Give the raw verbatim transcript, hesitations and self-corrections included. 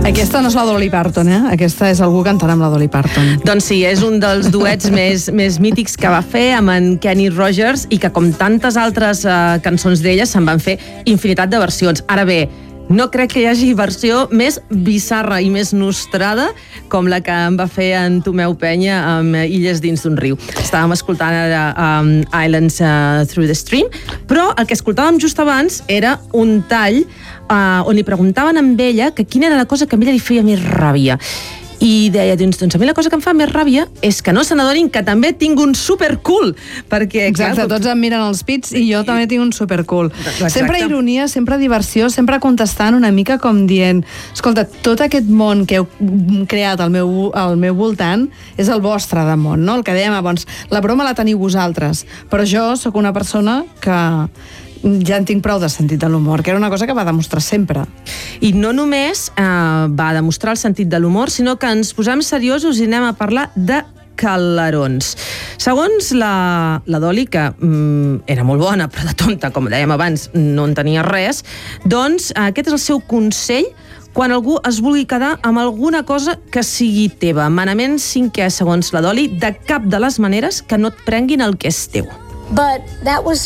Aquesta no és la Dolly Parton, eh? Aquesta és algú cantant amb la Dolly Parton. Doncs sí, és un dels duets més, més mítics que va fer amb en Kenny Rogers i que, com tantes altres uh, cançons d'ella, se'n van fer infinitat de versions. Ara bé, no crec que hi hagi versió més bizarra i més nostrada com la que em va fer en Tomeu Penya amb Illes dins d'un riu. Estàvem escoltant ara um, Islands uh, Through the Stream, però el que escoltàvem just abans era un tall uh, on li preguntaven amb ella que quina era la cosa que a ella li feia més ràbia. I deia, doncs, doncs a mi la cosa que em fa més ràbia és que no se n'adonin que també tinc un supercool, perquè... Exacte, clar, tots em miren els pits i jo també tinc un supercool. Exacte. Sempre ironia, sempre diversió, sempre contestant una mica com dient, escolta, tot aquest món que heu creat al meu, al meu voltant és el vostre de món, no? El que dèiem abans, la broma la teniu vosaltres, però jo sóc una persona que ja en tinc prou de sentit de l'humor, que era una cosa que va demostrar sempre. I no només eh, va demostrar el sentit de l'humor, sinó que ens posem seriosos i anem a parlar de calarons. Segons la, la Dolly, que mm, era molt bona, però de tonta, com dèiem abans, no en tenia res, doncs aquest és el seu consell quan algú es vulgui quedar amb alguna cosa que sigui teva. Manament cinquè, segons la Dolly, de cap de les maneres que no et prenguin el que és teu. But that was